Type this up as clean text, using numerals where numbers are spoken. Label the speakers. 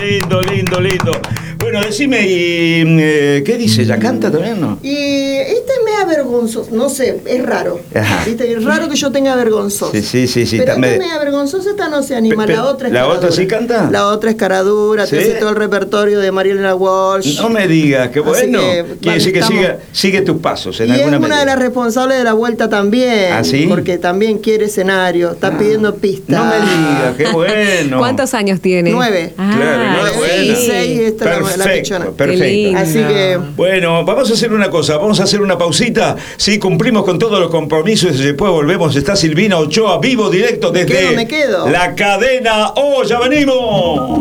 Speaker 1: Lindo, lindo, lindo. Bueno, decime, ¿y qué dice? ¿Ya canta también, no?
Speaker 2: Y este me avergonzoso, no sé, es raro.
Speaker 1: Ajá.
Speaker 2: ¿Viste? Es raro que yo tenga vergonzoso.
Speaker 1: Sí.
Speaker 2: Pero esta me avergonzoso, esta no se anima. La otra es
Speaker 1: ¿La
Speaker 2: caradura.
Speaker 1: otra sí canta?
Speaker 2: La otra es caradura,
Speaker 1: ¿Sí?
Speaker 2: te hace todo el repertorio de Marielena Walsh.
Speaker 1: No me digas, qué bueno. Quiere decir que
Speaker 2: estamos...
Speaker 1: sigue tus pasos en
Speaker 2: y
Speaker 1: alguna
Speaker 2: es una
Speaker 1: medida.
Speaker 2: de las responsables de la vuelta también.
Speaker 1: ¿Ah, sí?
Speaker 2: Porque también quiere escenario, está pidiendo pistas.
Speaker 1: No me digas, qué bueno.
Speaker 3: ¿Cuántos años tiene?
Speaker 2: 9.
Speaker 1: Claro, enhorabuena.
Speaker 2: Y 6, esta es la pichona.
Speaker 1: Perfecto.
Speaker 2: Así que...
Speaker 1: Bueno, vamos a hacer una cosa, vamos a hacer una pausita. Sí, cumplimos con todos los compromisos y después volvemos. Está Silvina Ochoa, vivo, directo desde
Speaker 2: me quedo.
Speaker 1: la cadena. ¡Oh, ya venimos!